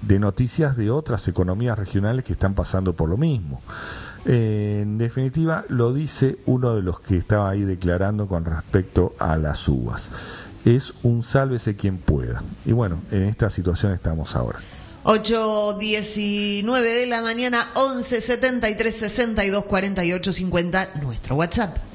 de noticias de otras economías regionales que están pasando por lo mismo. En definitiva, lo dice uno de los que estaba ahí declarando con respecto a las uvas. Es un sálvese quien pueda. Y bueno, en esta situación estamos ahora. 8:19 de la mañana, 11 73 62 48 50, nuestro WhatsApp.